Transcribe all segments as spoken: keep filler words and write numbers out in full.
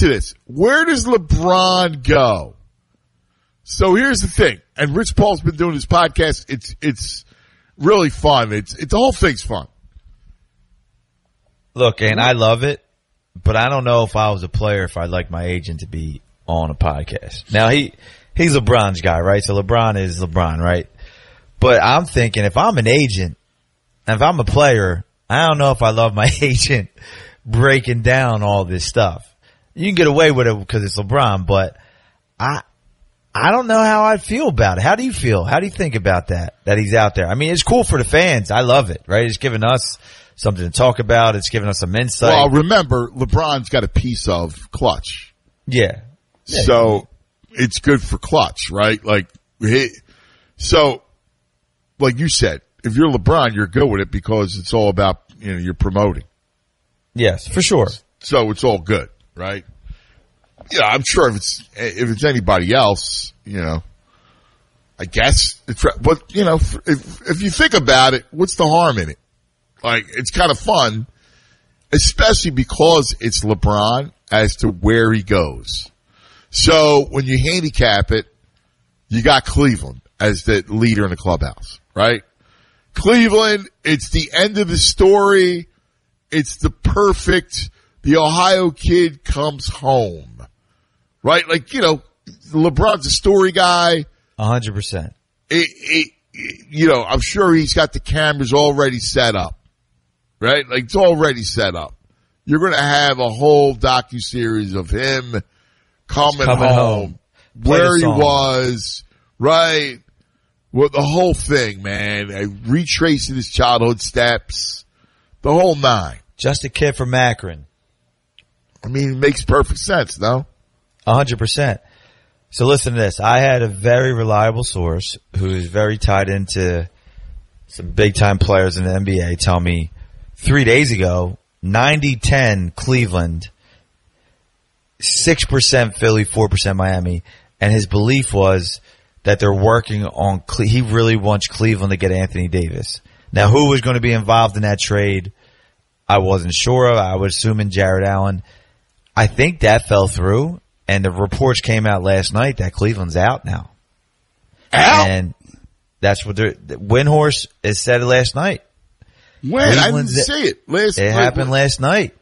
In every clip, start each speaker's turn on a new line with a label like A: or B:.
A: to this. Where does LeBron go? So here's the thing. And Rich Paul's been doing his podcast. It's it's really fun. It's it's the whole thing's fun.
B: Look, and I love it, but I don't know if I was a player if I'd like my agent to be on a podcast. Now he he's LeBron's guy, right? So LeBron is LeBron, right? But I'm thinking if I'm an agent, and if I'm a player, I don't know if I love my agent breaking down all this stuff. You can get away with it because it's LeBron, but I I don't know how I'd feel about it. How do you feel? How do you think about that, that he's out there? I mean, it's cool for the fans. I love it, right? It's giving us something to talk about. It's giving us some insight.
A: Well, remember, LeBron's got a piece of Clutch.
B: Yeah. yeah
A: so yeah. It's good for Clutch, right? Like, he, so, like you said, if you're LeBron, you're good with it because it's all about, you know, you're promoting.
B: Yes, for sure.
A: So it's all good, right? Yeah, I'm sure if it's if it's anybody else, you know, I guess. It's, but you know, if if you think about it, what's the harm in it? Like, it's kind of fun, especially because it's LeBron as to where he goes. So when you handicap it, you got Cleveland as the leader in the clubhouse, right? Cleveland, it's the end of the story. It's the perfect, the Ohio kid comes home. Right? Like, you know, LeBron's a story guy.
B: A hundred percent.
A: It, it, you know, I'm sure he's got the cameras already set up. Right? Like, it's already set up. You're going to have a whole docuseries of him coming,
B: coming
A: home,
B: home.
A: where he was, right? Well, the whole thing, man. And retracing his childhood steps. The whole nine.
B: Just a kid from Akron.
A: I mean, it makes perfect sense, no?
B: A hundred percent. So listen to this. I had a very reliable source who is very tied into some big time players in the N B A tell me three days ago, ninety ten Cleveland, six percent Philly, four percent Miami. And his belief was that they're working on, Cle- he really wants Cleveland to get Anthony Davis. Now, who was going to be involved in that trade? I wasn't sure of. I was assuming Jared Allen. I think that fell through. And the reports came out last night that Cleveland's out now.
A: Out?
B: And that's what they're, Windhorst has said it last night.
A: When? I didn't see it. Last
B: It
A: night.
B: happened last night.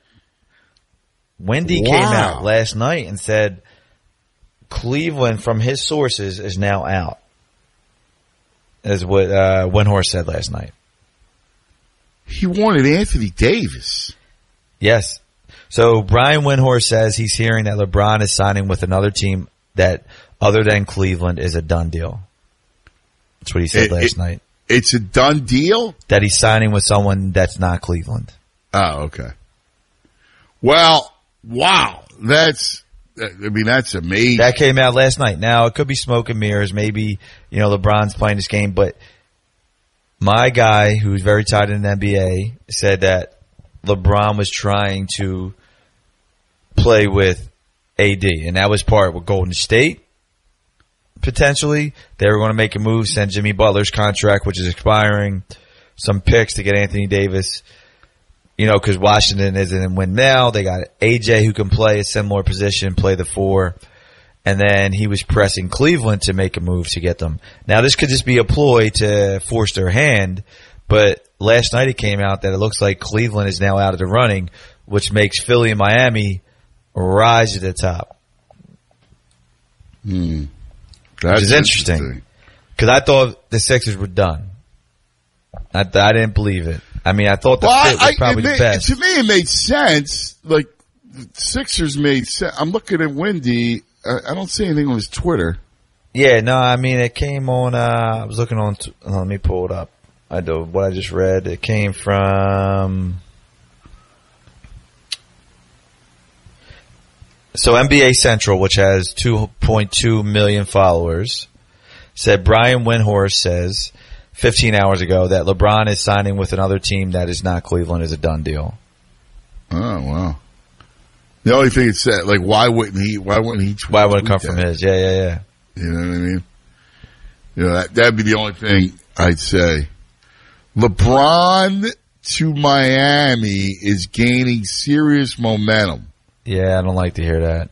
B: Wendy
A: Wow.
B: came out last night and said Cleveland, from his sources, is now out. Is what uh, Windhorst said last night.
A: He wanted Anthony Davis.
B: Yes. So Brian Windhorst says he's hearing that LeBron is signing with another team that, other than Cleveland, is a done deal. That's what he said
A: It-
B: last
A: it-
B: night.
A: It's a done deal?
B: That he's signing with someone that's not Cleveland.
A: Oh, okay. Well, wow. That's, I mean, that's amazing.
B: That came out last night. Now, it could be smoke and mirrors. Maybe, you know, LeBron's playing this game. But my guy, who's very tied in the N B A, said that LeBron was trying to play with A D. And that was part with Golden State. Potentially, they were going to make a move, send Jimmy Butler's contract, which is expiring, some picks to get Anthony Davis, you know, because Washington isn't in win now. They got A J who can play a similar position, play the four, and then he was pressing Cleveland to make a move to get them. Now, this could just be a ploy to force their hand, but last night it came out that it looks like Cleveland is now out of the running, which makes Philly and Miami rise to the top.
A: Hmm. That's
B: Which is interesting. Because I thought the Sixers were done. I, I didn't believe it. I mean, I thought the
A: Well,
B: fit was
A: I,
B: probably
A: it
B: the
A: made,
B: best.
A: To me, it made sense. Like, the Sixers made sense. I'm looking at Wendy. I, I don't see anything on his Twitter.
B: Yeah, no, I mean, it came on, uh, I was looking on, t- let me pull it up. I do, what I just read, it came from, so N B A Central, which has two point two million followers, said Brian Windhorst says fifteen hours ago that LeBron is signing with another team that is not Cleveland is a done deal.
A: Oh, wow. The only thing it said, like, why wouldn't he, why wouldn't he tweet
B: Why would it come
A: that?
B: from his? Yeah, yeah, yeah.
A: You know what I mean? You know, that, that'd be the only thing I'd say. LeBron to Miami is gaining serious momentum.
B: Yeah, I don't like to hear that.